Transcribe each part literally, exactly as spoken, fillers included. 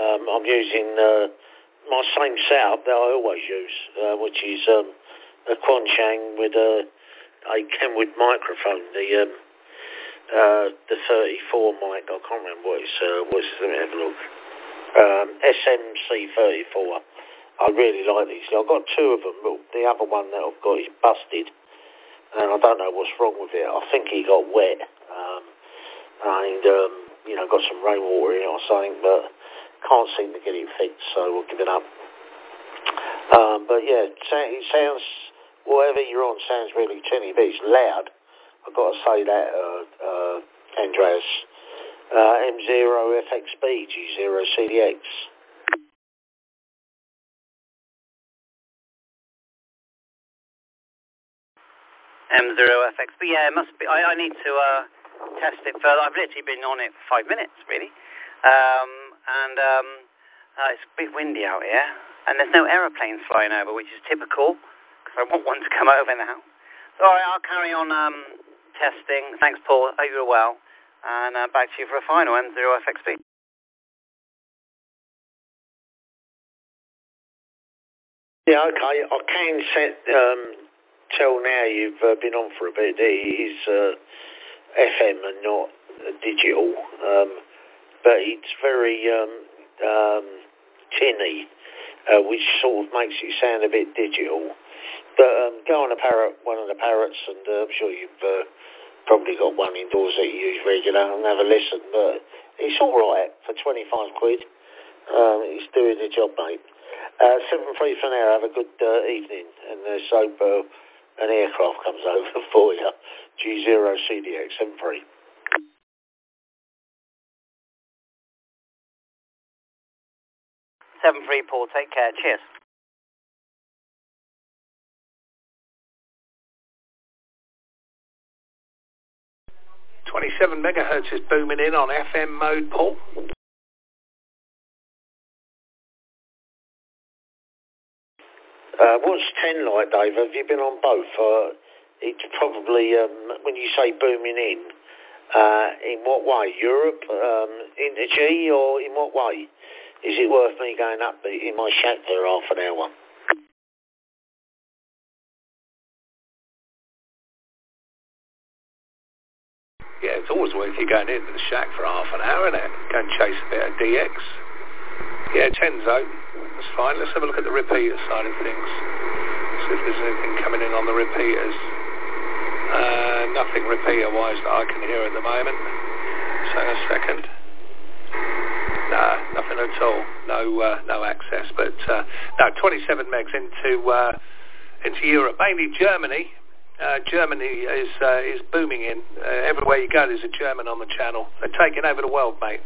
Um, I'm using uh, my same setup that I always use, uh, which is um, a Quanchang with a, a Kenwood microphone, the um, uh, the thirty-four mic. I can't remember what it's, uh, what's let me have a look. Um, S M C thirty-four. I really like these. I've got two of them, but the other one that I've got is busted, and I don't know what's wrong with it. I think he got wet, um, and um, you know, got some rainwater in it or something, but can't seem to get it fixed, so we'll give it up. Um, but yeah, it sounds, whatever you're on sounds really tinny, but it's loud. I've got to say that, uh, uh, Andreas. Uh, M zero F X B, G zero C D X. M zero F X B, yeah, it must be. I, I need to uh, test it further. I've literally been on it for five minutes, really. Um, and um, uh, it's a bit windy out here. And there's no aeroplanes flying over, which is typical, because I want one to come over now. So, all right, I'll carry on um, testing. Thanks, Paul. Hope you're well. And uh, back to you for a final, M zero F X B. Yeah, okay. I can set, um, tell now you've uh, been on for a bit. It is uh, F M and not uh, digital, um, but it's very um, um, tinny, uh, which sort of makes it sound a bit digital. But um, go on a parrot, one of the parrots, and uh, I'm sure you've uh, probably got one indoors that you use regular, and have a listen. But it's all right for twenty-five quid. Um, it's doing the job, mate. Uh, seven three for now. Have a good uh, evening, and let's hope uh, an aircraft comes over for you. G zero C D X seven three. seven three, Paul. Take care. Cheers. twenty-seven megahertz is booming in on F M mode, Paul. Uh, what's ten like, Dave? Have you been on both? Uh, it's probably, um, when you say booming in, uh, in what way? Europe, um, into G, or in what way? Is it worth me going up in my shack for half an hour? Yeah, it's always worth you going into the shack for half an hour, isn't it? Go and chase a bit of D X. Yeah, ten's open. That's fine. Let's have a look at the repeater side of things. See if there's anything coming in on the repeaters. Uh, nothing repeater-wise that I can hear at the moment. So in a second. Nah, nothing at all. No, uh, no access. But uh, no, twenty-seven megs into uh, into Europe, mainly Germany. Uh, Germany is uh, is booming in. Uh, everywhere you go, there's a German on the channel. They're taking over the world, mate.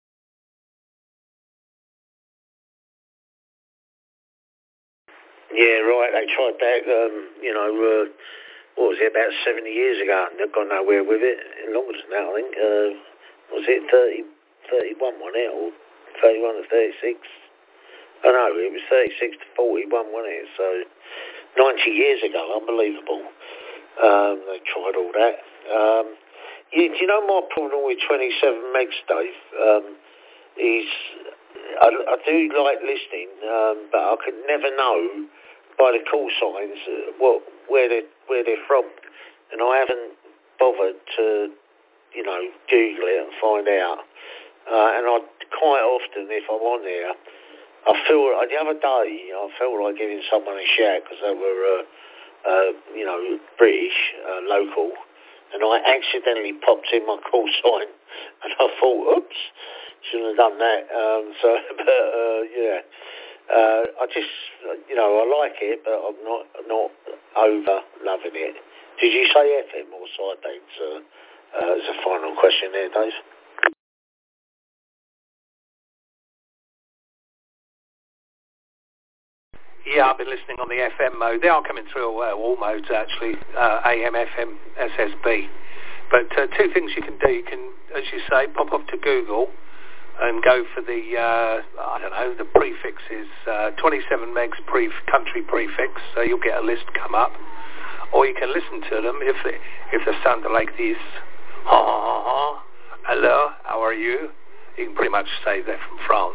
Yeah, right. They tried back, um, you know, uh, what was it, about seventy years ago, and they've gone nowhere with it. Longer than that, I think. Uh, was it thirty, thirty-one, wasn't it? Or thirty-one to thirty-six? Oh, no, it was thirty-six to forty-one, wasn't it? So, ninety years ago, unbelievable. Um, they tried all that. Um, you, do you know my problem with twenty-seven megs, Dave? Um, is I, I do like listening, um, but I could never know by the call signs uh, what where they where they're from, and I haven't bothered to, you know, Google it and find out. Uh, and I quite often, if I'm on there, I feel uh, the other day I felt like giving someone a shout because they were, uh, uh, you know, British, uh, local, and I accidentally popped in my call sign, and I thought, oops, shouldn't have done that. Um, so, but uh, yeah. Uh, I just, you know, I like it, but I'm not not over loving it. Did you say F M or side bands uh, uh, as a final question there, Dave? Yeah, I've been listening on the F M mode. They are coming through uh, all modes, actually, uh, A M, F M, S S B. But uh, two things you can do. You can, as you say, pop off to Google and go for the, uh, I don't know, the prefixes, uh, twenty-seven megs pre country prefix, so you'll get a list come up. Or you can listen to them if they, if they sound like this. Ha ha ha ha. Hello, how are you? You can pretty much say they're from France.